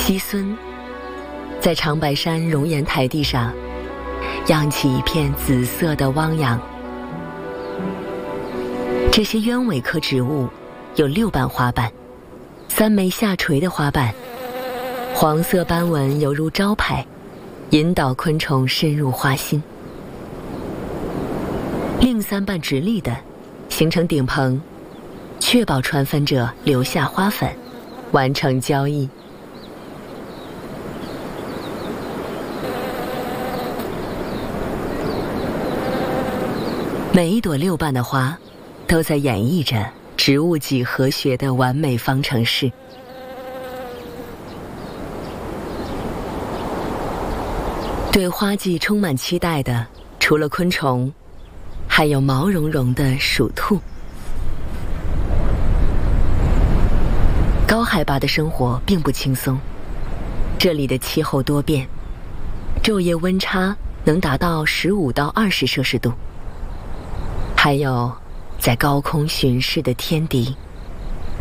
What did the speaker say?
西孙在长白山熔岩台地上漾起一片紫色的汪洋。这些鸢尾科植物有6瓣花瓣，3枚下垂的花瓣，黄色斑纹犹如招牌，引导昆虫深入花心。另3瓣直立的形成顶棚，确保传粉者留下花粉，完成交易。每一朵6瓣的花都在演绎着植物几何学的完美方程式。对花季充满期待的，除了昆虫，还有毛茸茸的鼠兔。高海拔的生活并不轻松，这里的气候多变，昼夜温差能达到15到20摄氏度。还有在高空巡视的天敌。